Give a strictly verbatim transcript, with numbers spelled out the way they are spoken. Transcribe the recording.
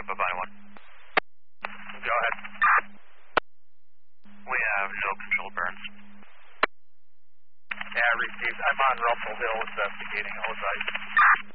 Bavai one. Go ahead. We have no control burns. Yeah, received. I'm on Russell Hill investigating. Hold right.